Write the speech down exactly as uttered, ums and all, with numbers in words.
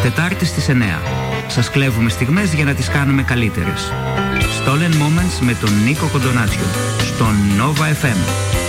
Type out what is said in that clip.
Τετάρτη στις εννιά. Σας κλέβουμε στιγμές για να τις κάνουμε καλύτερες. Stolen Moments με τον Νίκο Κοντονάτσιο. Στο Nova εφ εμ.